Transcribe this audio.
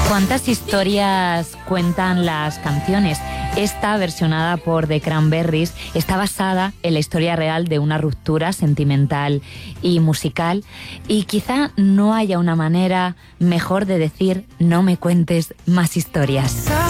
¿Cuántas historias cuentan las canciones? Esta, versionada por The Cranberries, está basada en la historia real de una ruptura sentimental y musical, y quizá no haya una manera mejor de decir no me cuentes más historias.